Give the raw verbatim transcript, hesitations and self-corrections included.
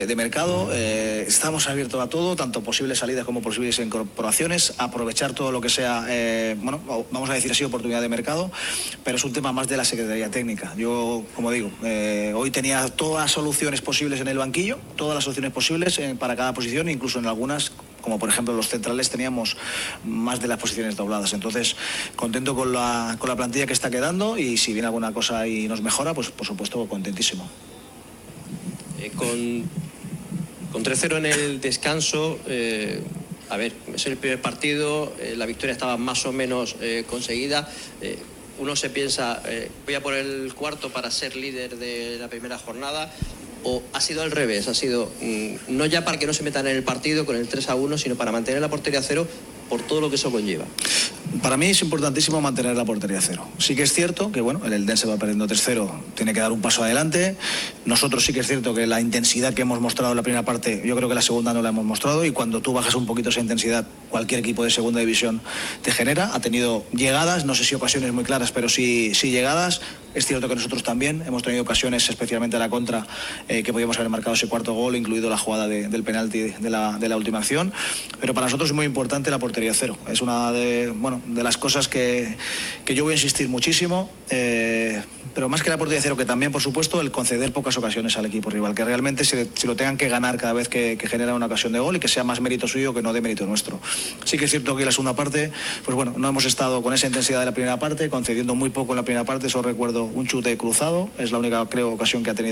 de mercado, eh, estamos abiertos a todo, tanto posibles salidas como posibles incorporaciones, aprovechar todo lo que sea, eh, bueno, vamos a decir así, oportunidad de mercado, pero es un tema más de la Secretaría Técnica. Yo, como digo, eh, hoy tenía todas las soluciones posibles en el banquillo, todas las soluciones posibles eh, para cada posición, incluso en algunas, como por ejemplo los centrales, teníamos más de las posiciones dobladas. Entonces, contento con la, con la plantilla que está quedando, y si viene alguna cosa y nos mejora, pues por supuesto contentísimo. Eh, con... Con tres cero en el descanso, eh, a ver, es el primer partido, eh, la victoria estaba más o menos eh, conseguida. Eh, uno se piensa, eh, voy a por el cuarto para ser líder de la primera jornada, o ha sido al revés, ha sido mmm, no ya para que no se metan en el partido con el tres a uno, sino para mantener la portería a cero por todo lo que eso conlleva. Para mí es importantísimo mantener la portería a cero. Sí que es cierto que, bueno, el Eldense va perdiendo tres cero, tiene que dar un paso adelante. Nosotros sí que es cierto que la intensidad que hemos mostrado en la primera parte, yo creo que la segunda no la hemos mostrado, y cuando tú bajas un poquito esa intensidad, cualquier equipo de segunda división te genera. Ha tenido llegadas, no sé si ocasiones muy claras, pero sí, sí llegadas. Es cierto que nosotros también hemos tenido ocasiones, especialmente a la contra, eh, que podíamos haber marcado ese cuarto gol, incluido la jugada de, del penalti de la, de la última acción. Pero para nosotros es muy importante la portería a cero. Es una de, bueno, de las cosas que, que yo voy a insistir muchísimo, eh, pero más que la portería a cero, que también, por supuesto, el conceder pocas ocasiones al equipo rival, que realmente se, se lo tengan que ganar cada vez que, que genera una ocasión de gol, y que sea más mérito suyo que no de mérito nuestro. Sí que es cierto que en la segunda parte, pues bueno, no hemos estado con esa intensidad de la primera parte, concediendo muy poco en la primera parte. Solo recuerdo un chute cruzado, es la única, creo, ocasión que ha tenido